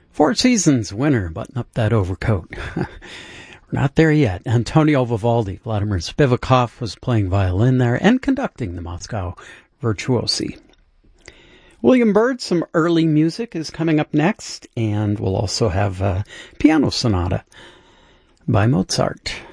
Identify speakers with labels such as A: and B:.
A: Four Seasons winner, button up that overcoat. We're not there yet. Antonio Vivaldi, Vladimir Spivakov was playing violin there and conducting the Moscow Virtuosi. William Byrd, some early music is coming up next, and we'll also have a piano sonata by Mozart.